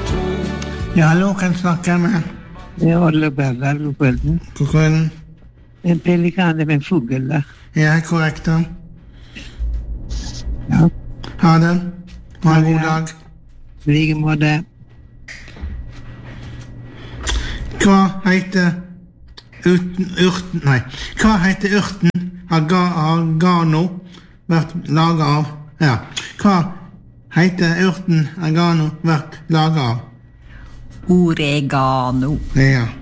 to. Ja, hallo, kan snakke med. Det er Olle Berger, god kvelden. God kvelden. En pelikan er en fugl, da. Ja, korrekt da. Ja, Ha det. Ha en god Ja. dag. i like måte. Hva heter urten Hva heter urten agano vært laget av? Ja. Hva heter urten agano vært laget av? Oregano. Ja.